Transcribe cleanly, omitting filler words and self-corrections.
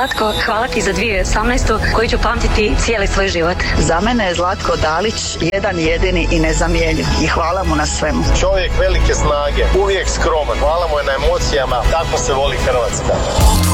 Zlatko, hvala ti za 2018. koju ću pamtiti cijeli svoj život. Za mene je Zlatko Dalić jedan jedini i nezamjenjiv i hvala mu na svemu. Čovjek velike snage, uvijek skroman. Hvala mu na emocijama, tako se voli Hrvatska.